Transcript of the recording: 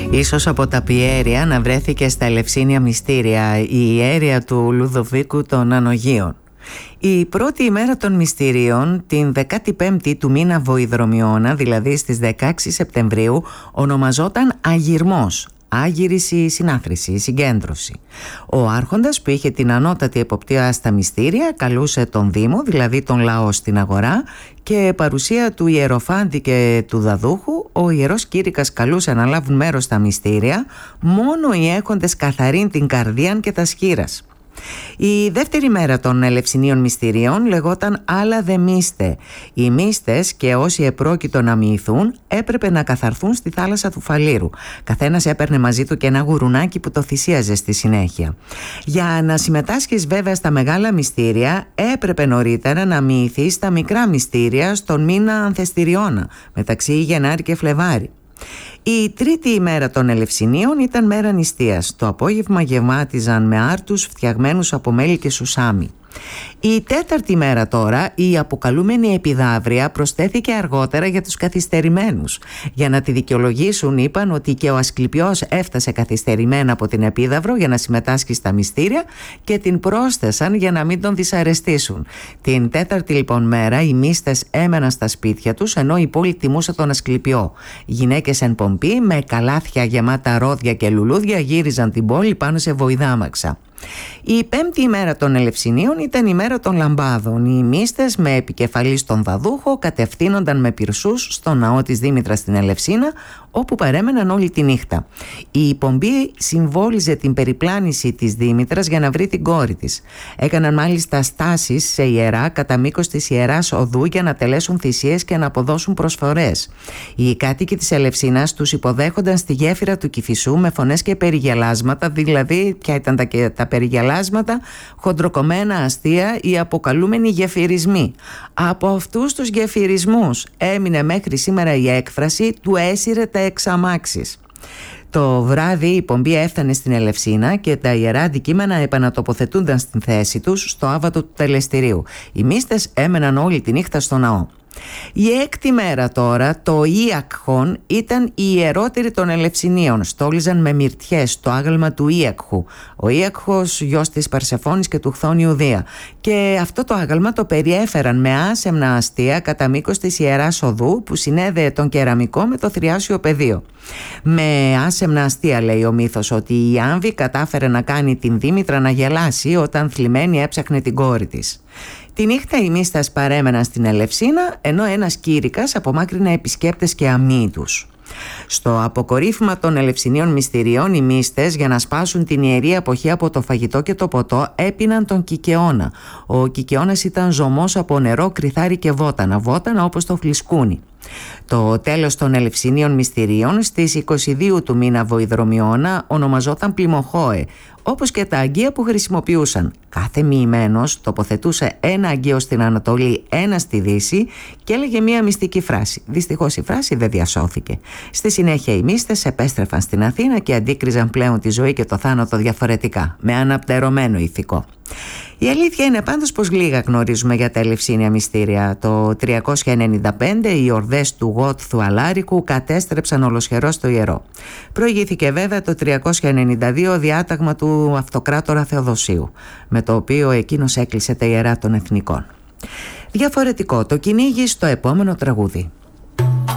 Ίσως από τα πιέρια να βρέθηκε στα Ελευσίνια μυστήρια η ιέρια του Λουδοβίκου των Ανογείων. Η πρώτη ημέρα των μυστηρίων, την 15η του μήνα Βοηδρομιώνα, δηλαδή στις 16 Σεπτεμβρίου, ονομαζόταν Αγυρμός. Άγυρηση, η συνάθρηση, η συγκέντρωση. Ο άρχοντας που είχε την ανώτατη εποπτεία στα μυστήρια καλούσε τον Δήμο, δηλαδή τον λαό στην αγορά, και παρουσία του ιεροφάντη και του δαδούχου ο ιερός κήρυκας καλούσε να λάβουν μέρος στα μυστήρια μόνο οι έχοντες καθαρήν την καρδίαν και τα σχήρας. Η δεύτερη μέρα των Ελευσινίων μυστηρίων λεγόταν Άλλα δε μύστε. Οι μύστες και όσοι επρόκειτο να μοιηθούν έπρεπε να καθαρθούν στη θάλασσα του Φαλήρου. Καθένας έπαιρνε μαζί του και ένα γουρουνάκι που το θυσίαζε στη συνέχεια. Για να συμμετάσχεις βέβαια στα μεγάλα μυστήρια έπρεπε νωρίτερα να μοιηθείς στα μικρά μυστήρια στον μήνα Ανθεστηριώνα, μεταξύ Γενάρη και Φλεβάρη. Η τρίτη ημέρα των Ελευσινίων ήταν μέρα νηστείας. Το απόγευμα γεμάτιζαν με άρτους φτιαγμένους από μέλι και σουσάμι. Η τέταρτη μέρα τώρα, η αποκαλούμενη Επιδαύρεια, προσθέθηκε αργότερα για τους καθυστερημένους. Για να τη δικαιολογήσουν είπαν ότι και ο Ασκληπιός έφτασε καθυστερημένα από την Επίδαυρο για να συμμετάσχει στα μυστήρια και την πρόσθεσαν για να μην τον δυσαρεστήσουν. Την τέταρτη λοιπόν μέρα οι μύστες έμεναν στα σπίτια τους ενώ η πόλη τιμούσε τον Ασκληπιό. Οι γυναίκες εν πομπή με καλάθια γεμάτα ρόδια και λουλούδια γύριζαν την πόλη πάνω σε βοηδάμαξα. Η πέμπτη ημέρα των Ελευσινίων ήταν η μέρα των λαμπάδων. Οι μύστες με επικεφαλή στον δαδούχο κατευθύνονταν με πυρσούς στο ναό της Δήμητρας στην Ελευσίνα, όπου παρέμεναν όλη τη νύχτα. Η πομπή συμβόλιζε την περιπλάνηση της Δήμητρας για να βρει την κόρη της. Έκαναν μάλιστα στάσεις σε ιερά κατά μήκος της ιεράς οδού για να τελέσουν θυσίες και να αποδώσουν προσφορές. Οι κάτοικοι της Ελευσίνας τους υποδέχονταν στη γέφυρα του Κηφισού με φωνές και περιγελάσματα, δηλαδή ποια ήταν τα περιγελάσματα, χοντροκομμένα αστεία, οι αποκαλούμενοι γεφυρισμοί. Από αυτούς τους γεφυρισμούς έμεινε μέχρι σήμερα η έκφραση του έσυρε τα εξαμάξεις. Το βράδυ η πομπή έφτανε στην Ελευσίνα και τα ιερά αντικείμενα επανατοποθετούνταν στην θέση τους στο άβατο του τελεστηρίου. Οι μύστες έμεναν όλη τη νύχτα στο ναό. Η έκτη μέρα τώρα, το Ίακχον, ήταν η ιερότερη των Ελευσινίων. Στόλιζαν με μυρτιές το άγαλμα του Ίακχου. Ο Ίακχος γιος της Παρσεφώνης και του Χθόνιου Δία. Και αυτό το άγαλμα το περιέφεραν με άσεμνα αστεία κατά μήκος της ιεράς οδού που συνέδεε τον κεραμικό με το θριάσιο πεδίο. Με άσεμνα αστεία λέει ο μύθος ότι η Άμβη κατάφερε να κάνει την Δήμητρα να γελάσει όταν θλιμμένη έψαχνε την κόρη της. Τη νύχτα οι μύστες παρέμεναν στην Ελευσίνα, ενώ ένας κήρυκας απομάκρυνε επισκέπτες και αμύητους. Στο αποκορύφημα των Ελευσινίων μυστηριών οι μύστες, για να σπάσουν την ιερή αποχή από το φαγητό και το ποτό, έπιναν τον κικαιώνα. Ο κικαιώνας ήταν ζωμός από νερό, κρυθάρι και βότανα όπως το φλισκούνι. Το τέλος των Ελευσινίων μυστηρίων στις 22 του μήνα Βοηδρομιώνα ονομαζόταν Πλημοχώε, όπως και τα αγγεία που χρησιμοποιούσαν. Κάθε μοιημένος τοποθετούσε ένα αγγείο στην Ανατολή, ένα στη Δύση και έλεγε μία μυστική φράση. Δυστυχώς η φράση δεν διασώθηκε. Στη συνέχεια οι μύστες επέστρεφαν στην Αθήνα και αντίκριζαν πλέον τη ζωή και το θάνατο διαφορετικά, με αναπτερωμένο ηθικό. Η αλήθεια είναι πάντως πως λίγα γνωρίζουμε για τα Ελευσίνια μυστήρια. Το 395 οι ορδές του Γότθου Αλάρικου κατέστρεψαν ολοσχερός το ιερό. Προηγήθηκε βέβαια το 392 διάταγμα του Αυτοκράτορα Θεοδοσίου, με το οποίο εκείνος έκλεισε τα ιερά των εθνικών. Διαφορετικό το κυνήγι στο επόμενο τραγούδι.